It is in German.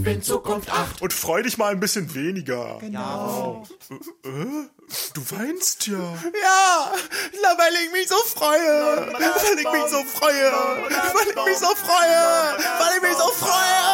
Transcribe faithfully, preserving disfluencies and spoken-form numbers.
fünf, in Zukunft acht. Und freu dich mal ein bisschen weniger. Genau. Äh, äh, du weinst ja. Ja, weil ich mich so freue. Weil ich mich so freue. Weil ich mich so freue. Weil ich mich so freue.